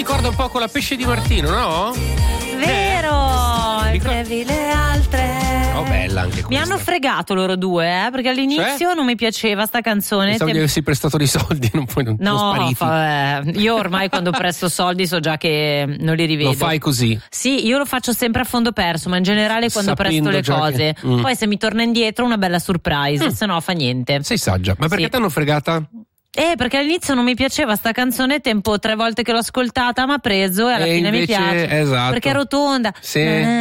Ricorda un po' con la Pesce di Martino, no? Vero, bevi le altre. Oh, bella anche questa. Mi hanno fregato loro due, perché all'inizio non mi piaceva sta canzone. Pensavo gli avessi prestato dei soldi, non sono spariti. Io ormai quando presto soldi so già che non li rivedo. Lo fai così? Sì, io lo faccio sempre a fondo perso, ma in generale quando Sapendo presto le cose. Poi se mi torna indietro una bella surprise, se no fa niente. Sei saggia, ma perché sì. ti hanno fregata? Perché all'inizio non mi piaceva sta canzone, tempo 3 volte che l'ho ascoltata mi ha preso e alla fine invece, mi piace. Esatto. Perché è rotonda. Sì.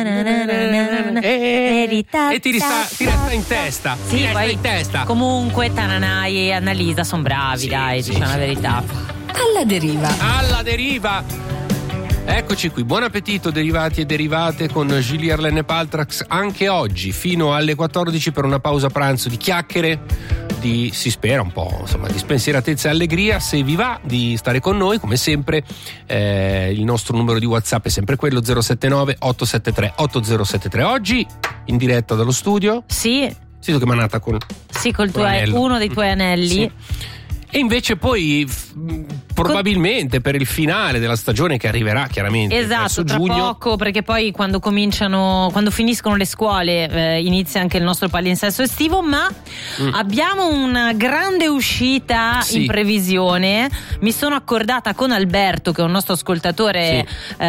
E ti resta in testa. Sì, ti resta poi in testa. comunque Tananai e Annalisa sono bravi, diciamo la verità. Alla deriva. Alla deriva. Eccoci qui, buon appetito derivati e derivate con Julie Arlene Paltrax anche oggi fino alle 14 per una pausa pranzo di chiacchiere, si spera un po' insomma di spensieratezza e allegria. Se vi va di stare con noi come sempre il nostro numero di WhatsApp è sempre quello 079 873 8073. Oggi in diretta dallo studio. Sì, tu che manata col tuo uno dei tuoi anelli. Sì. E invece poi probabilmente per il finale della stagione che arriverà chiaramente esatto, tra giugno. poco, perché poi quando finiscono le scuole inizia anche il nostro palinsesto estivo, ma abbiamo una grande uscita in previsione. Mi sono accordata con Alberto, che è un nostro ascoltatore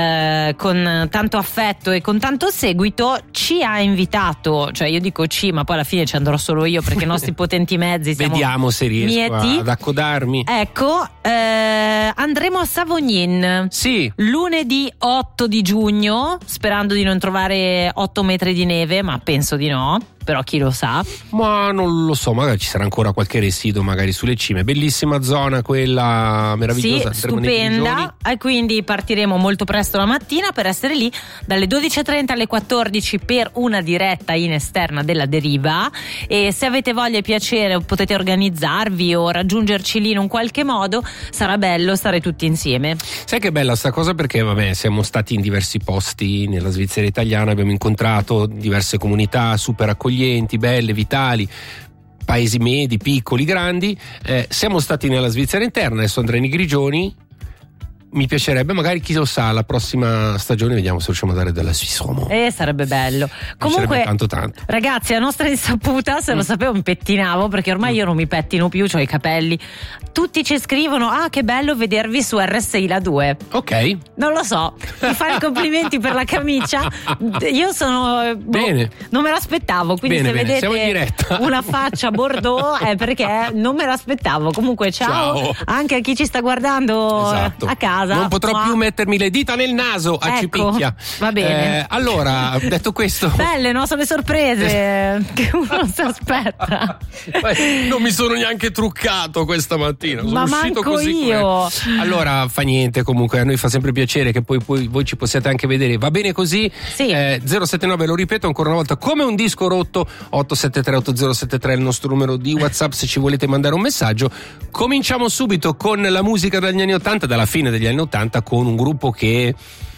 con tanto affetto e con tanto seguito, ci ha invitato, cioè io dico ma poi alla fine ci andrò solo io perché i nostri potenti mezzi siamo vediamo se riesco mieti. Ad accodarmi. Ecco, andremo a Savognin lunedì 8 di giugno, sperando di non trovare 8 metri di neve, ma penso di no, però chi lo sa. Ma non lo so, magari ci sarà ancora qualche residuo magari sulle cime. Bellissima zona quella, meravigliosa, stupenda. E quindi partiremo molto presto la mattina per essere lì dalle 12:30 alle 14 per una diretta in esterna della deriva. E se avete voglia e piacere potete organizzarvi o raggiungerci lì in un qualche modo, sarà bello stare tutti insieme. Sai che bella sta cosa, perché siamo stati in diversi posti nella Svizzera italiana, abbiamo incontrato diverse comunità super accoglienti, belle, vitali, paesi medi, piccoli, grandi. Siamo stati nella Svizzera interna, adesso andremo nei Grigioni. Mi piacerebbe, magari chi lo sa, la prossima stagione vediamo se riusciamo a dare della Suisse romande. Sarebbe bello. Comunque tanto. Ragazzi, a nostra insaputa, se lo sapevo mi pettinavo, perché ormai io non mi pettino più, ho i capelli. Tutti ci scrivono: che bello vedervi su RSI la 2. Ok. Non lo so, mi fanno i complimenti per la camicia. Io sono bene. Non me l'aspettavo, quindi se vedete siamo in diretta. Una faccia bordeaux è perché non me l'aspettavo. Comunque ciao. Anche a chi ci sta guardando a casa. Non potrò più mettermi le dita nel naso a Cipicchia. Va bene. Allora, detto questo, belle, no? Sono le sorprese che uno si aspetta. Non mi sono neanche truccato questa mattina. Sono uscito così io. Allora, fa niente, comunque a noi fa sempre piacere che poi voi ci possiate anche vedere. Va bene così? 079, lo ripeto ancora una volta, come un disco rotto, 873 8073 è il nostro numero di WhatsApp se ci volete mandare un messaggio. Cominciamo subito con la musica dagli anni 80, dalla fine degli anni 80, con un gruppo che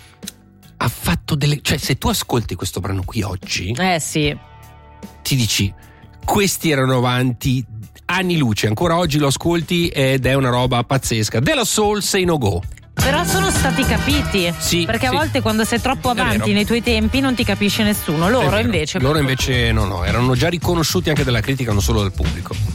ha fatto cioè se tu ascolti questo brano qui oggi ti dici questi erano avanti anni luce, ancora oggi lo ascolti ed è una roba pazzesca. Della Soul, Say No Go. Però sono stati capiti, perché a volte quando sei troppo avanti nei tuoi tempi non ti capisce nessuno. Loro invece no, erano già riconosciuti anche dalla critica, non solo dal pubblico.